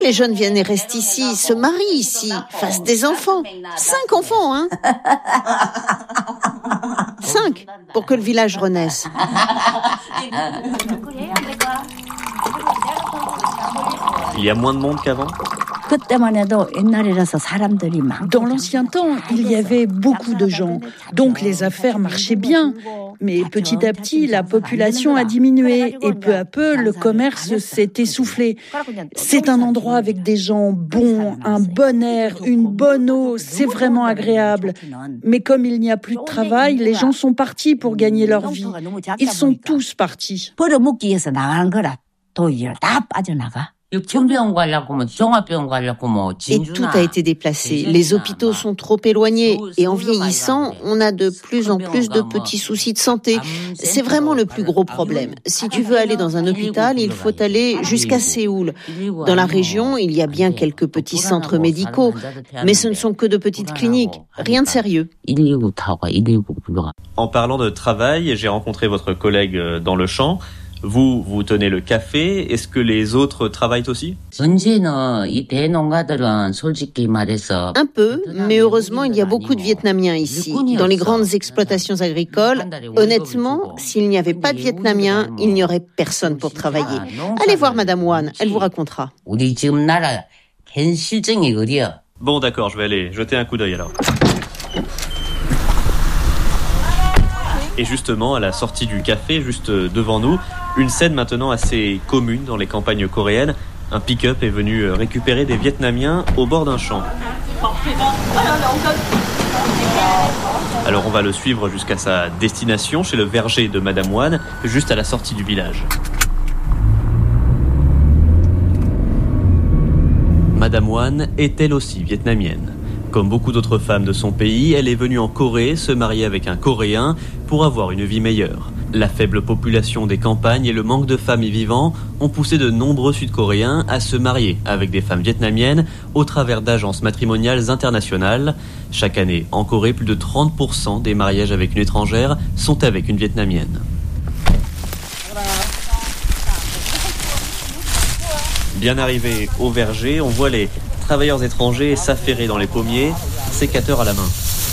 Les jeunes viennent et restent ici, se marient ici, fassent des enfants. 5 enfants, hein 5, pour que le village renaisse. Il y a moins de monde qu'avant ? Dans l'ancien temps, il y avait beaucoup de gens, donc les affaires marchaient bien. Mais petit à petit, la population a diminué et peu à peu, le commerce s'est essoufflé. C'est un endroit avec des gens bons, un bon air, une bonne eau, c'est vraiment agréable. Mais comme il n'y a plus de travail, les gens sont partis pour gagner leur vie. Ils sont tous partis. Et tout a été déplacé. Les hôpitaux sont trop éloignés et en vieillissant, on a de plus en plus de petits soucis de santé. C'est vraiment le plus gros problème. Si tu veux aller dans un hôpital, il faut aller jusqu'à Séoul. Dans la région, il y a bien quelques petits centres médicaux, mais ce ne sont que de petites cliniques. Rien de sérieux. En parlant de travail, j'ai rencontré votre collègue dans le champ. Vous tenez le café. Est-ce que les autres travaillent aussi ? Un peu, mais heureusement, il y a beaucoup de Vietnamiens ici. Dans les grandes exploitations agricoles, honnêtement, s'il n'y avait pas de Vietnamiens, il n'y aurait personne pour travailler. Allez voir Madame Wan, elle vous racontera. Bon, d'accord, je vais aller jeter un coup d'œil alors. Et justement, à la sortie du café, juste devant nous, une scène maintenant assez commune dans les campagnes coréennes. Un pick-up est venu récupérer des Vietnamiens au bord d'un champ. Alors on va le suivre jusqu'à sa destination, chez le verger de Madame Wan, juste à la sortie du village. Madame Wan est elle aussi vietnamienne. Comme beaucoup d'autres femmes de son pays, elle est venue en Corée se marier avec un Coréen pour avoir une vie meilleure. La faible population des campagnes et le manque de femmes y vivant ont poussé de nombreux Sud-Coréens à se marier avec des femmes vietnamiennes au travers d'agences matrimoniales internationales. Chaque année, en Corée, plus de 30% des mariages avec une étrangère sont avec une Vietnamienne. Bien arrivé au verger, on voit les travailleurs étrangers s'affairer dans les pommiers, sécateurs à la main.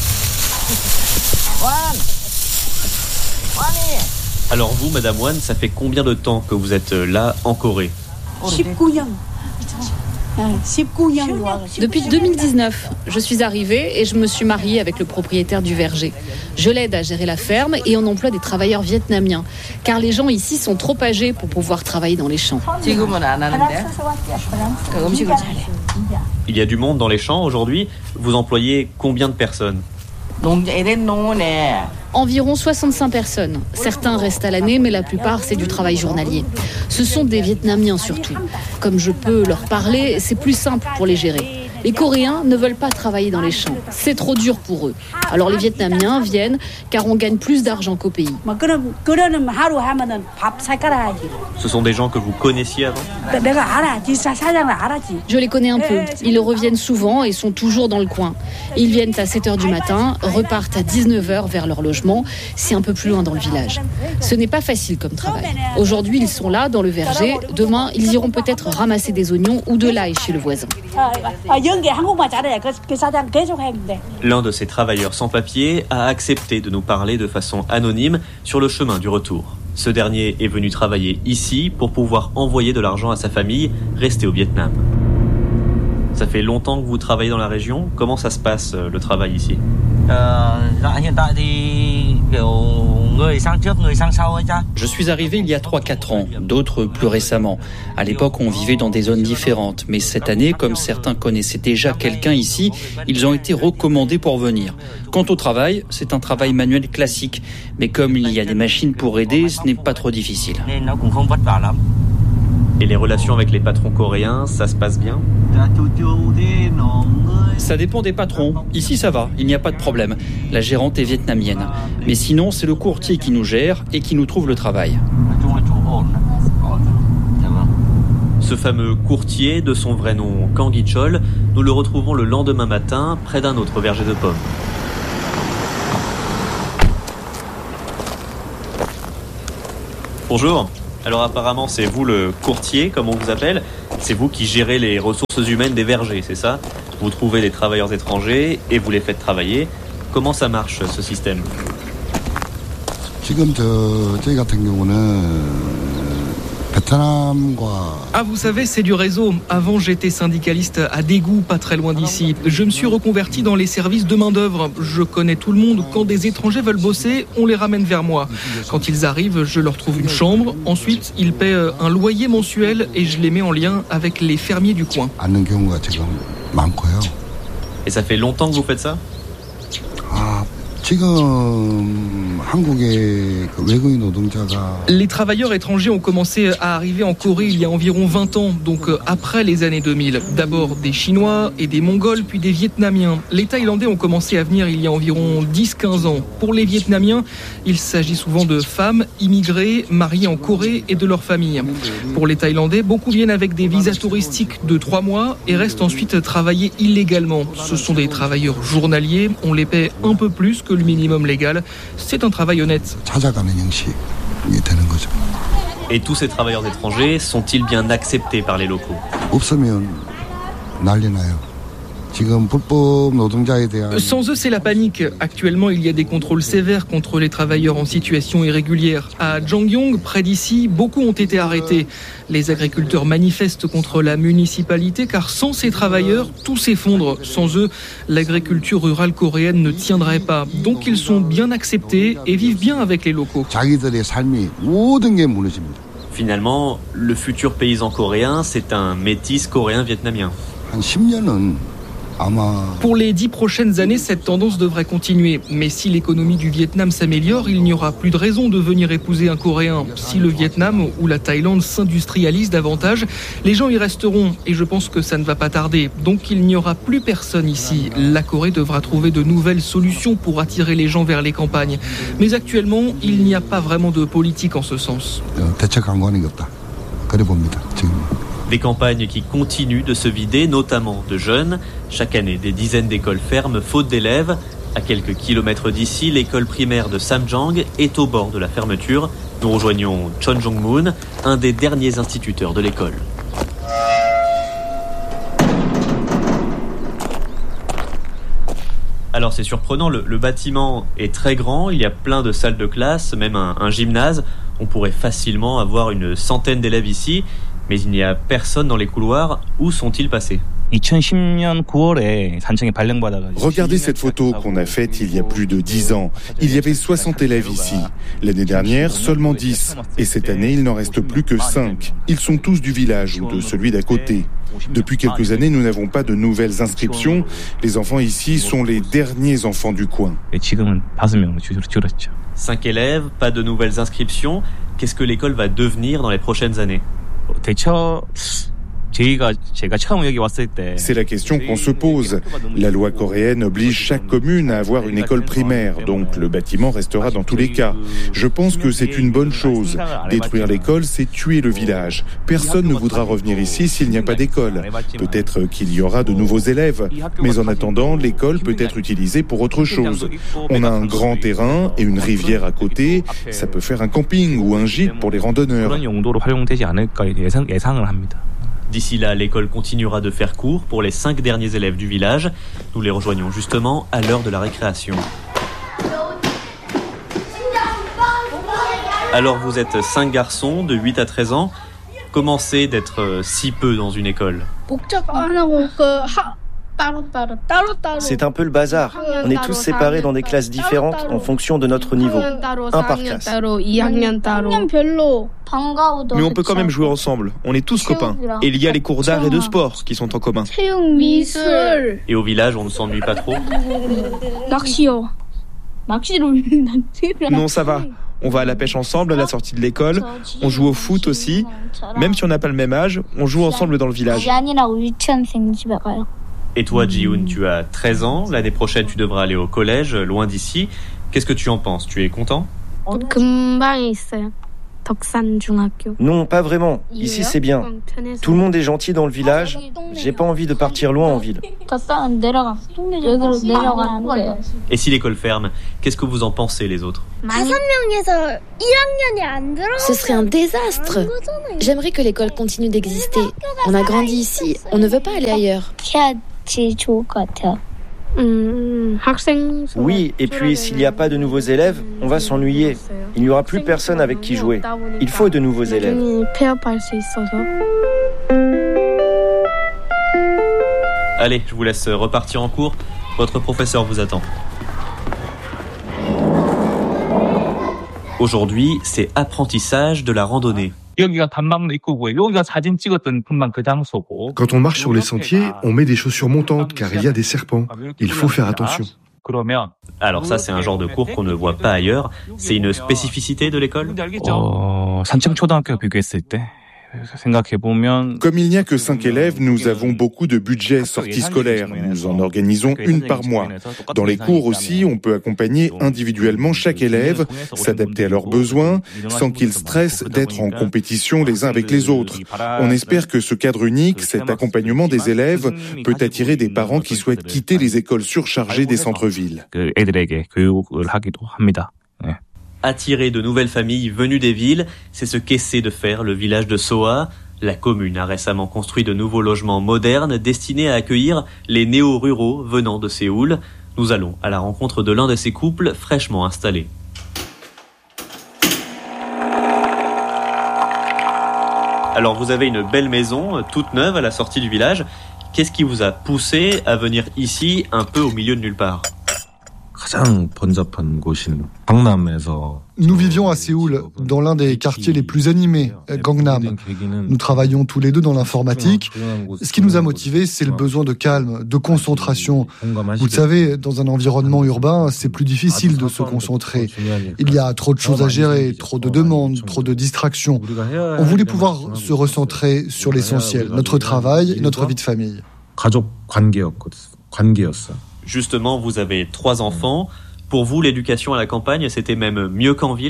Alors vous, Madame Wan, ça fait combien de temps que vous êtes là en Corée ? Depuis 2019, je suis arrivée et je me suis mariée avec le propriétaire du verger. Je l'aide à gérer la ferme et on emploie des travailleurs vietnamiens, car les gens ici sont trop âgés pour pouvoir travailler dans les champs. Il y a du monde dans les champs aujourd'hui. Vous employez combien de personnes ? Environ 65 personnes. Certains restent à l'année, mais la plupart, c'est du travail journalier. Ce sont des Vietnamiens surtout. Comme je peux leur parler, c'est plus simple pour les gérer. Les Coréens ne veulent pas travailler dans les champs. C'est trop dur pour eux. Alors les Vietnamiens viennent car on gagne plus d'argent qu'au pays. Ce sont des gens que vous connaissiez avant ? Je les connais un peu. Ils reviennent souvent et sont toujours dans le coin. Ils viennent à 7h du matin, repartent à 19h vers leur logement. C'est un peu plus loin dans le village. Ce n'est pas facile comme travail. Aujourd'hui, ils sont là, dans le verger. Demain, ils iront peut-être ramasser des oignons ou de l'ail chez le voisin. L'un de ces travailleurs sans papier a accepté de nous parler de façon anonyme sur le chemin du retour. Ce dernier est venu travailler ici pour pouvoir envoyer de l'argent à sa famille restée au Vietnam. Ça fait longtemps que vous travaillez dans la région. Comment ça se passe, le travail ici ? Je suis arrivé il y a 3-4 ans, d'autres plus récemment. À l'époque, on vivait dans des zones différentes. Mais cette année, comme certains connaissaient déjà quelqu'un ici, ils ont été recommandés pour venir. Quant au travail, c'est un travail manuel classique. Mais comme il y a des machines pour aider, ce n'est pas trop difficile. Et les relations avec les patrons coréens, ça se passe bien ? Ça dépend des patrons. Ici, ça va, il n'y a pas de problème. La gérante est vietnamienne. Mais sinon, c'est le courtier qui nous gère et qui nous trouve le travail. Ce fameux courtier, de son vrai nom Kang Gi-chol, nous le retrouvons le lendemain matin près d'un autre verger de pommes. Bonjour. Alors apparemment c'est vous le courtier, comme on vous appelle. C'est vous qui gérez les ressources humaines des vergers, c'est ça? Vous trouvez des travailleurs étrangers et vous les faites travailler. Comment ça marche, ce système? Ah, vous savez, c'est du réseau. Avant, j'étais syndicaliste à Daegu, pas très loin d'ici. Je me suis reconverti dans les services de main-d'œuvre. Je connais tout le monde. Quand des étrangers veulent bosser, on les ramène vers moi. Quand ils arrivent, je leur trouve une chambre. Ensuite, ils paient un loyer mensuel et je les mets en lien avec les fermiers du coin. Et ça fait longtemps que vous faites ça? Les travailleurs étrangers ont commencé à arriver en Corée il y a environ 20 ans, donc après les années 2000. D'abord des Chinois et des Mongols, puis des Vietnamiens. Les Thaïlandais ont commencé à venir il y a environ 10-15 ans. Pour les Vietnamiens, il s'agit souvent de femmes immigrées, mariées en Corée et de leurs familles. Pour les Thaïlandais, beaucoup viennent avec des visas touristiques de 3 mois et restent ensuite travailler illégalement. Ce sont des travailleurs journaliers, on les paie un peu plus que le minimum légal. C'est un travail honnête. Et tous ces travailleurs étrangers sont-ils bien acceptés par les locaux? Sans eux, c'est la panique. Actuellement, il y a des contrôles sévères contre les travailleurs en situation irrégulière. À Jangyong, près d'ici, beaucoup ont été arrêtés. Les agriculteurs manifestent contre la municipalité car sans ces travailleurs, tout s'effondre. Sans eux, l'agriculture rurale coréenne ne tiendrait pas. Donc ils sont bien acceptés et vivent bien avec les locaux. Finalement, le futur paysan coréen, c'est un métis coréen-vietnamien. Pour les 10 prochaines années, cette tendance devrait continuer. Mais si l'économie du Vietnam s'améliore, il n'y aura plus de raison de venir épouser un Coréen. Si le Vietnam ou la Thaïlande s'industrialisent davantage, les gens y resteront. Et je pense que ça ne va pas tarder. Donc il n'y aura plus personne ici. La Corée devra trouver de nouvelles solutions pour attirer les gens vers les campagnes. Mais actuellement, il n'y a pas vraiment de politique en ce sens. Des campagnes qui continuent de se vider, notamment de jeunes. Chaque année, des dizaines d'écoles ferment, faute d'élèves. À quelques kilomètres d'ici, l'école primaire de Samjang est au bord de la fermeture. Nous rejoignons Chon Jong-moon, un des derniers instituteurs de l'école. Alors c'est surprenant, le bâtiment est très grand, il y a plein de salles de classe, même un gymnase. On pourrait facilement avoir une centaine d'élèves ici. Mais il n'y a personne dans les couloirs. Où sont-ils passés? Regardez cette photo qu'on a faite il y a plus de 10 ans. Il y avait 60 élèves ici. L'année dernière, seulement 10. Et cette année, il n'en reste plus que 5. Ils sont tous du village ou de celui d'à côté. Depuis quelques années, nous n'avons pas de nouvelles inscriptions. Les enfants ici sont les derniers enfants du coin. 5 élèves, pas de nouvelles inscriptions. Qu'est-ce que l'école va devenir dans les prochaines années? C'est la question qu'on se pose. La loi coréenne oblige chaque commune à avoir une école primaire, donc le bâtiment restera dans tous les cas. Je pense que c'est une bonne chose. Détruire l'école, c'est tuer le village. Personne ne voudra revenir ici s'il n'y a pas d'école. Peut-être qu'il y aura de nouveaux élèves, mais en attendant, l'école peut être utilisée pour autre chose. On a un grand terrain et une rivière à côté. Ça peut faire un camping ou un gîte pour les randonneurs. D'ici là, l'école continuera de faire cours pour les 5 derniers élèves du village. Nous les rejoignons justement à l'heure de la récréation. Alors vous êtes 5 garçons de 8 à 13 ans. Comment c'est d'être si peu dans une école? C'est un peu le bazar. On est tous séparés dans des classes différentes en fonction de notre niveau. Un par classe. Mais on peut quand même jouer ensemble. On est tous copains. Et il y a les cours d'art et de sport qui sont en commun. Et au village, on ne s'ennuie pas trop? Non, ça va. On va à la pêche ensemble à la sortie de l'école. On joue au foot aussi. Même si on n'a pas le même âge, on joue ensemble dans le village. Et toi, Ji-hoon, tu as 13 ans. L'année prochaine, tu devras aller au collège, loin d'ici. Qu'est-ce que tu en penses? Tu es content? Non, pas vraiment. Ici, c'est bien. Tout le monde est gentil dans le village. J'ai pas envie de partir loin en ville. Et si l'école ferme, qu'est-ce que vous en pensez les autres? Ce serait un désastre. J'aimerais que l'école continue d'exister. On a grandi ici, on ne veut pas aller ailleurs. Oui, et puis s'il n'y a pas de nouveaux élèves, on va s'ennuyer. Il n'y aura plus personne avec qui jouer. Il faut de nouveaux élèves. Allez, je vous laisse repartir en cours. Votre professeur vous attend. Aujourd'hui, c'est apprentissage de la randonnée. Quand on marche sur les sentiers, on met des chaussures montantes car il y a des serpents. Il faut faire attention. Alors ça, c'est un genre de cours qu'on ne voit pas ailleurs. C'est une spécificité de l'école? Comme il n'y a que 5 élèves, nous avons beaucoup de budget sortie scolaire. Nous en organisons une par mois. Dans les cours aussi, on peut accompagner individuellement chaque élève, s'adapter à leurs besoins, sans qu'ils stressent d'être en compétition les uns avec les autres. On espère que ce cadre unique, cet accompagnement des élèves, peut attirer des parents qui souhaitent quitter les écoles surchargées des centres-villes. Attirer de nouvelles familles venues des villes, c'est ce qu'essaie de faire le village de Soa. La commune a récemment construit de nouveaux logements modernes destinés à accueillir les néo-ruraux venant de Séoul. Nous allons à la rencontre de l'un de ces couples fraîchement installés. Alors vous avez une belle maison, toute neuve à la sortie du village. Qu'est-ce qui vous a poussé à venir ici, un peu au milieu de nulle part ? Nous vivions à Séoul, dans l'un des quartiers les plus animés, Gangnam. Nous travaillons tous les deux dans l'informatique. Ce qui nous a motivés, c'est le besoin de calme, de concentration. Vous le savez, dans un environnement urbain, c'est plus difficile de se concentrer. Il y a trop de choses à gérer, trop de demandes, trop de distractions. On voulait pouvoir se recentrer sur l'essentiel, notre travail et notre vie de famille. Justement, vous avez 3 enfants. Pour vous, l'éducation à la campagne, c'était même mieux qu'en ville ?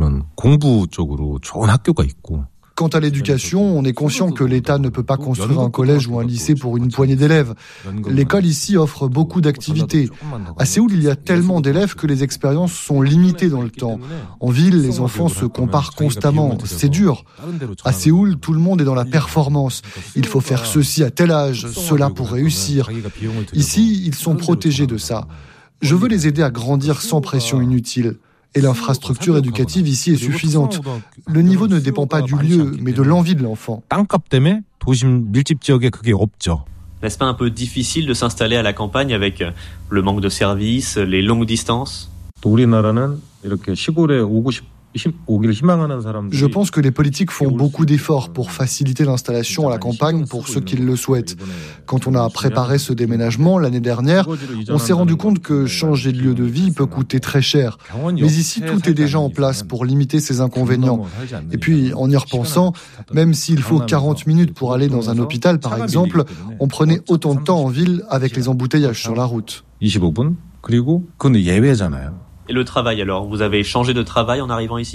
Quant à l'éducation, on est conscient que l'État ne peut pas construire un collège ou un lycée pour une poignée d'élèves. L'école ici offre beaucoup d'activités. À Séoul, il y a tellement d'élèves que les expériences sont limitées dans le temps. En ville, les enfants se comparent constamment. C'est dur. À Séoul, tout le monde est dans la performance. Il faut faire ceci à tel âge, cela pour réussir. Ici, ils sont protégés de ça. Je veux les aider à grandir sans pression inutile. Et l'infrastructure éducative ici est suffisante. Le niveau ne dépend pas du lieu, mais de l'envie de l'enfant. N'est-ce pas un peu difficile de s'installer à la campagne avec le manque de services, les longues distances ? Je pense que les politiques font beaucoup d'efforts pour faciliter l'installation à la campagne pour ceux qui le souhaitent. Quand on a préparé ce déménagement l'année dernière, on s'est rendu compte que changer de lieu de vie peut coûter très cher. Mais ici, tout est déjà en place pour limiter ces inconvénients. Et puis, en y repensant, même s'il faut 40 minutes pour aller dans un hôpital, par exemple, on prenait autant de temps en ville avec les embouteillages sur la route. Et le travail alors, vous avez changé de travail en arrivant ici ?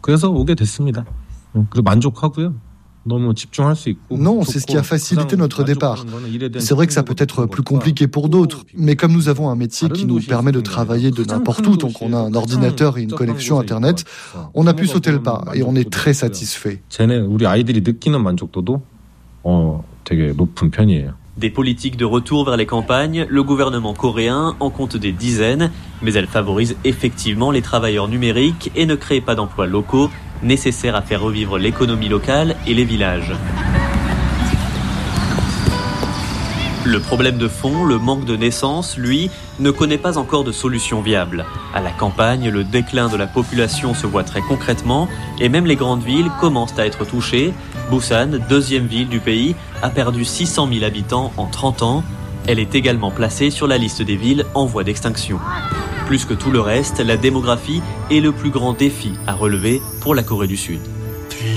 Non, c'est ce qui a facilité notre départ. C'est vrai que ça peut être plus compliqué pour d'autres, mais comme nous avons un métier qui nous permet de travailler de n'importe où, tant qu'on a un ordinateur et une connexion Internet, on a pu sauter le pas et on est très satisfait. Des politiques de retour vers les campagnes, le gouvernement coréen en compte des dizaines, mais elle favorise effectivement les travailleurs numériques et ne crée pas d'emplois locaux nécessaires à faire revivre l'économie locale et les villages. Le problème de fond, le manque de naissances, lui, ne connaît pas encore de solution viable. À la campagne, le déclin de la population se voit très concrètement et même les grandes villes commencent à être touchées. Busan, 2e ville du pays, a perdu 600 000 habitants en 30 ans. Elle est également placée sur la liste des villes en voie d'extinction. Plus que tout le reste, la démographie est le plus grand défi à relever pour la Corée du Sud.